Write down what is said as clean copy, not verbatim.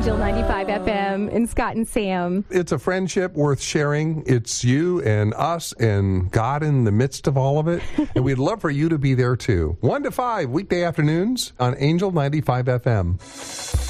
Angel 95 FM and Scott and Sam. It's a friendship worth sharing. It's you and us and God in the midst of all of it. And we'd love for you to be there too. 1 to 5 weekday afternoons on Angel 95 FM.